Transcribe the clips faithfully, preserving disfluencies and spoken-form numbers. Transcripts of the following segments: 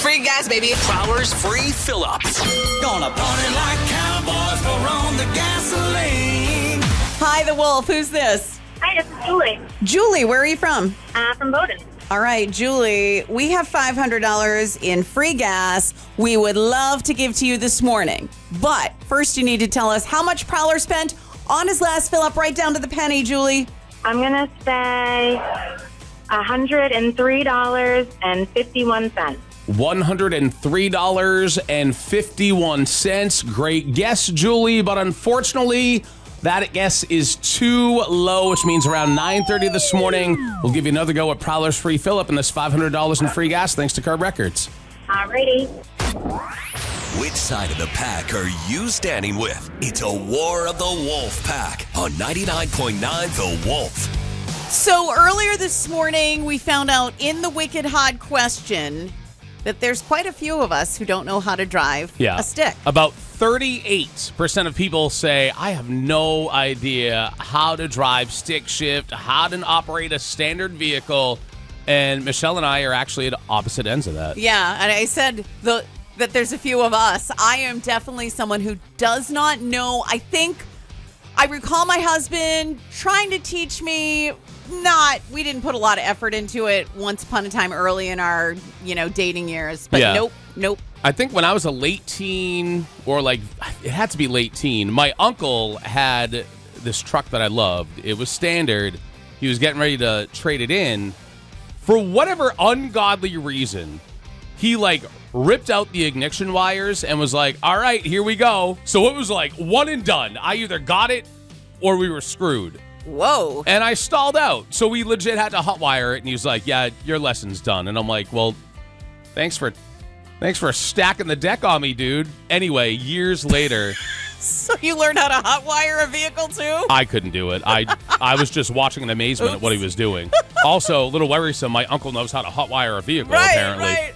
free gas, baby. Prowler's free fill-ups. Gonna party like cowboys, pour on the gasoline. Hi, the Wolf. Who's this? Hi, this is Julie. Julie, where are you from? Uh, from Bowdoin. All right, Julie, we have five hundred dollars in free gas we would love to give to you this morning. But first, you need to tell us how much Prowler spent on his last fill-up, right down to the penny, Julie. I'm going to say one hundred three dollars and fifty-one cents. one hundred three dollars and fifty-one cents. Great guess, Julie, but unfortunately, that guess is too low, which means around nine thirty this morning, we'll give you another go at Prowler's free fill-up and this five hundred dollars in free gas thanks to Curb Records. Alrighty. Which side of the pack are you standing with? It's a War of the Wolf Pack on ninety-nine point nine The Wolf. So earlier this morning, we found out in the Wicked Hot question that there's quite a few of us who don't know how to drive Yeah. a stick. About thirty-eight percent of people say, I have no idea how to drive stick shift, how to operate a standard vehicle. And Michelle and I are actually at opposite ends of that. Yeah, and I said the that there's a few of us. I am definitely someone who does not know. I think I recall my husband trying to teach me. Not, we didn't put a lot of effort into it once upon a time early in our, you know, dating years. But Yeah. nope, nope. I think when I was a late teen, or like, it had to be late teen, my uncle had this truck that I loved. It was standard. He was getting ready to trade it in. For whatever ungodly reason, he like ripped out the ignition wires and was like, all right, here we go. So it was like one and done. I either got it or we were screwed. Whoa. And I stalled out. So we legit had to hotwire it. And he was like, yeah, your lesson's done. And I'm like, well, thanks for thanks for stacking the deck on me, dude. Anyway, years later. So you learned how to hotwire a vehicle too? I couldn't do it. I I was just watching in amazement Oops. at what he was doing. Also, a little worrisome, my uncle knows how to hotwire a vehicle, Right, apparently. right.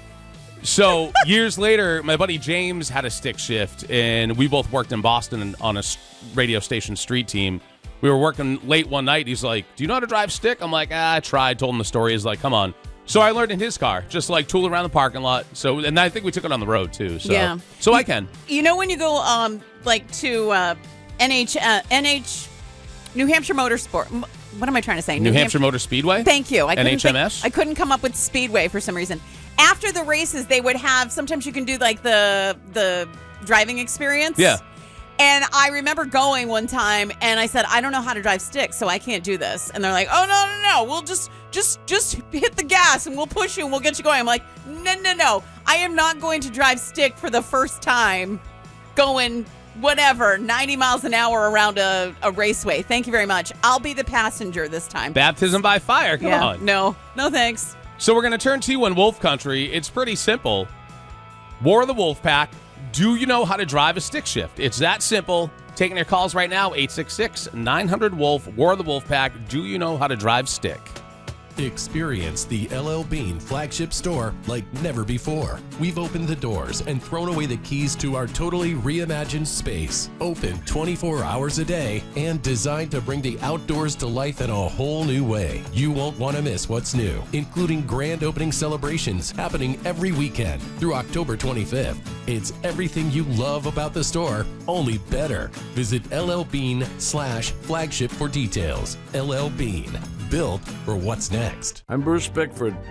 So years later, my buddy James had a stick shift, and we both worked in Boston on a s- radio station street team. We were working late one night. He's like, do you know how to drive stick? I'm like, ah, I tried. Told him the story. He's like, come on. So I learned in his car, just like tooling around the parking lot. So, and I think we took it on the road too. So, Yeah. so I can. You know when you go um like to uh, N H uh, N H New Hampshire Motorsport. m- What am I trying to say? New, Hampshire Motor Speedway? Thank you. I N H M S? Think, I couldn't come up with Speedway for some reason. After the races, they would have, sometimes you can do like the the driving experience. Yeah. And I remember going one time and I said, I don't know how to drive stick, so I can't do this. And they're like, oh, no, no, no. We'll just, just, just hit the gas and we'll push you and we'll get you going. I'm like, no, no, no. I am not going to drive stick for the first time going whatever, ninety miles an hour around a, a raceway. Thank you very much. I'll be the passenger this time. Baptism by fire. Come yeah. on. No, no thanks. So we're going to turn to you in Wolf Country. It's pretty simple. War of the Wolf Pack. Do you know how to drive a stick shift? It's that simple. Taking your calls right now, eight six six, nine hundred, wolf, War of the Wolf Pack. Do you know how to drive stick? Experience the L L Bean flagship store like never before. We've opened the doors and thrown away the keys to our totally reimagined space. Open twenty-four hours a day and designed to bring the outdoors to life in a whole new way. You won't want to miss what's new, including grand opening celebrations happening every weekend through October twenty-fifth. It's everything you love about the store, only better. Visit L L Bean slash flagship for details. L L Bean. Built for what's next. I'm Bruce Bickford.